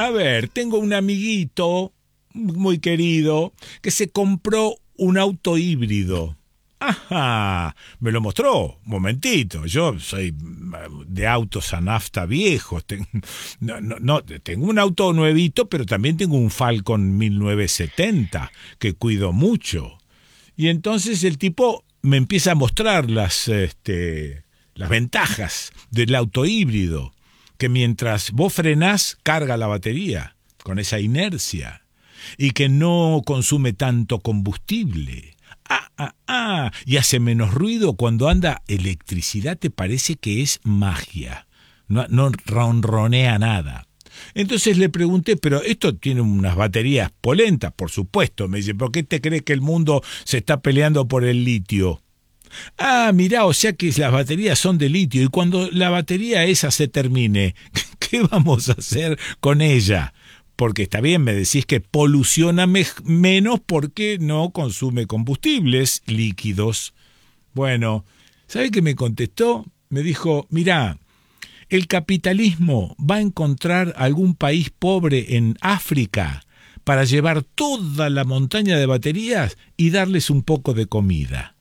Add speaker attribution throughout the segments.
Speaker 1: A ver, tengo un amiguito muy querido que se compró un auto híbrido. Ajá, me lo mostró, momentito, yo soy de autos a nafta viejos, tengo un auto nuevito, pero también tengo un Falcon 1970 que cuido mucho. Y entonces el tipo me empieza a mostrar las ventajas del auto híbrido, que mientras vos frenás, carga la batería con esa inercia y que no consume tanto combustible. Y hace menos ruido cuando anda electricidad, te parece que es magia. No ronronea nada. Entonces le pregunté, pero esto tiene unas baterías polentas, por supuesto. Me dice, ¿por qué te crees que el mundo se está peleando por el litio? Mirá, o sea que las baterías son de litio y cuando la batería esa se termine, ¿qué vamos a hacer con ella? Porque está bien, me decís que poluciona menos porque no consume combustibles líquidos. Bueno, ¿sabe qué me contestó? Me dijo, mirá, el capitalismo va a encontrar algún país pobre en África para llevar toda la montaña de baterías y darles un poco de comida.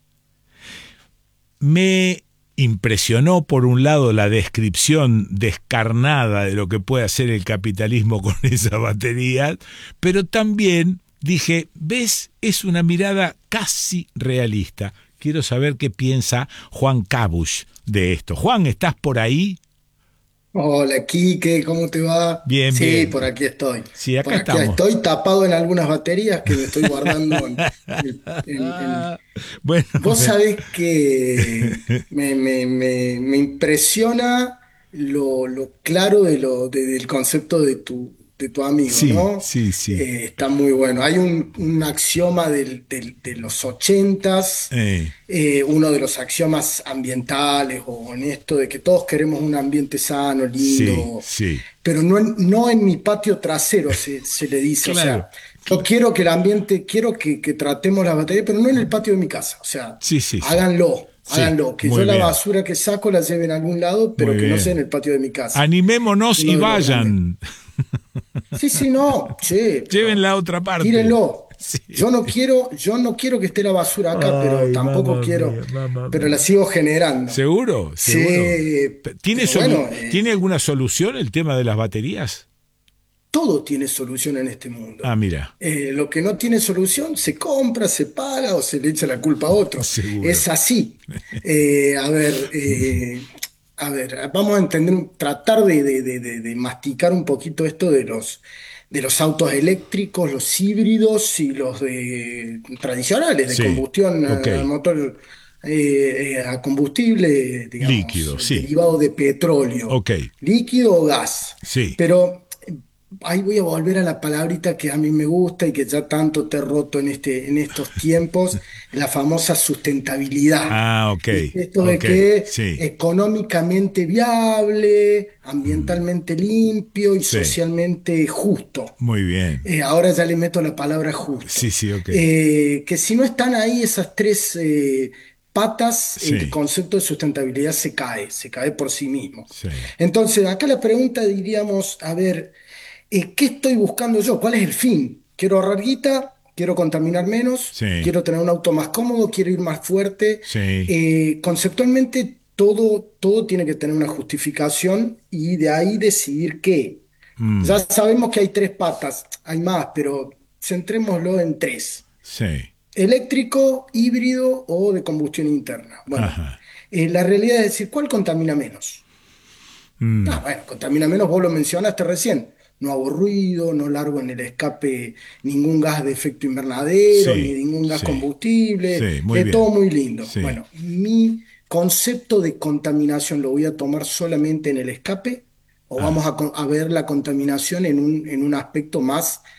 Speaker 1: Me impresionó por un lado la descripción descarnada de lo que puede hacer el capitalismo con esa batería, pero también dije, ¿ves? Es una mirada casi realista. Quiero saber qué piensa Juan Cabush de esto. Juan, ¿estás por ahí?
Speaker 2: Hola, Quique, ¿cómo te va?
Speaker 1: Bien,
Speaker 2: Sí,
Speaker 1: bien.
Speaker 2: por aquí estoy.
Speaker 1: Sí, acá
Speaker 2: Por aquí
Speaker 1: estamos.
Speaker 2: estoy tapado en algunas baterías que me estoy guardando
Speaker 1: Bueno,
Speaker 2: Vos sabés que me impresiona lo claro del concepto de tu amigo,
Speaker 1: sí,
Speaker 2: ¿no?
Speaker 1: sí, sí.
Speaker 2: Está muy bueno. Hay un axioma de los ochentas,
Speaker 1: Eh,
Speaker 2: uno de los axiomas ambientales o en esto de que todos queremos un ambiente sano,
Speaker 1: sí,
Speaker 2: lindo,
Speaker 1: sí.
Speaker 2: pero no en mi patio trasero se le dice. O
Speaker 1: Claro.
Speaker 2: sea, yo quiero que el ambiente, quiero que tratemos la batería, pero no en el patio de mi casa. O sea,
Speaker 1: Sí, sí, sí.
Speaker 2: háganlo,
Speaker 1: Sí,
Speaker 2: háganlo. Que yo
Speaker 1: muy
Speaker 2: la
Speaker 1: bien,
Speaker 2: basura que saco la lleven a algún lado, pero
Speaker 1: muy
Speaker 2: que no sea en
Speaker 1: bien.
Speaker 2: el patio de mi casa.
Speaker 1: Animémonos y
Speaker 2: Uno de los grandes.
Speaker 1: vayan.
Speaker 2: Sí, sí, no, che,
Speaker 1: Lleven
Speaker 2: pero
Speaker 1: la otra parte.
Speaker 2: tírenlo.
Speaker 1: Sí.
Speaker 2: Yo no quiero que esté la basura acá, pero
Speaker 1: Ay,
Speaker 2: tampoco
Speaker 1: mamá
Speaker 2: quiero,
Speaker 1: mía, mamá
Speaker 2: pero la
Speaker 1: mía.
Speaker 2: sigo generando.
Speaker 1: ¿Seguro? ¿Seguro?
Speaker 2: Sí,
Speaker 1: ¿Tiene,
Speaker 2: pero bueno,
Speaker 1: ¿Tiene alguna solución el tema de las baterías?
Speaker 2: todo tiene solución en este mundo.
Speaker 1: Mira,
Speaker 2: Lo que no tiene solución se compra, se paga o se le echa la culpa a otro.
Speaker 1: seguro.
Speaker 2: Es así. A ver, vamos a entender, tratar de masticar un poquito esto de los autos eléctricos, los híbridos y los tradicionales de
Speaker 1: Sí,
Speaker 2: combustión
Speaker 1: ok.
Speaker 2: a motor, a combustible, digamos,
Speaker 1: Líquido, sí.
Speaker 2: derivado de petróleo,
Speaker 1: Ok,
Speaker 2: líquido o gas.
Speaker 1: sí.
Speaker 2: Pero ahí voy a volver a la palabrita que a mí me gusta y que ya tanto te he roto en estos tiempos, la famosa sustentabilidad.
Speaker 1: Ok,
Speaker 2: ¿Viste? Esto de
Speaker 1: ok,
Speaker 2: que
Speaker 1: sí.
Speaker 2: económicamente viable,
Speaker 1: Mm,
Speaker 2: ambientalmente limpio y
Speaker 1: sí,
Speaker 2: socialmente justo.
Speaker 1: muy bien.
Speaker 2: Ahora ya le meto la palabra
Speaker 1: Sí,
Speaker 2: justo.
Speaker 1: sí, ok.
Speaker 2: Que si no están ahí esas tres patas, el
Speaker 1: Sí,
Speaker 2: concepto de sustentabilidad se cae por sí mismo.
Speaker 1: sí,
Speaker 2: Entonces, acá la pregunta diríamos, a ver, ¿qué estoy buscando yo? ¿Cuál es el fin? ¿Quiero ahorrar guita? ¿Quiero contaminar menos?
Speaker 1: sí,
Speaker 2: ¿Quiero tener un auto más cómodo? ¿Quiero ir más fuerte?
Speaker 1: sí.
Speaker 2: Conceptualmente, todo tiene que tener una justificación y de ahí decidir qué. Ya
Speaker 1: Mm,
Speaker 2: sabemos que hay tres patas, hay más, pero centrémoslo en tres.
Speaker 1: sí.
Speaker 2: Eléctrico, híbrido o de combustión interna. Bueno,
Speaker 1: Ajá.
Speaker 2: la realidad es decir, ¿cuál contamina menos?
Speaker 1: Mm,
Speaker 2: Bueno, contamina menos, vos lo mencionaste recién. No hago ruido, no largo en el escape ningún gas de efecto invernadero, ni
Speaker 1: sí,
Speaker 2: ningún gas
Speaker 1: sí,
Speaker 2: combustible,
Speaker 1: sí, muy
Speaker 2: todo
Speaker 1: bien.
Speaker 2: muy lindo.
Speaker 1: Sí.
Speaker 2: Bueno, mi concepto de contaminación lo voy a tomar solamente en el escape o vamos
Speaker 1: Ah,
Speaker 2: a ver la contaminación en un aspecto más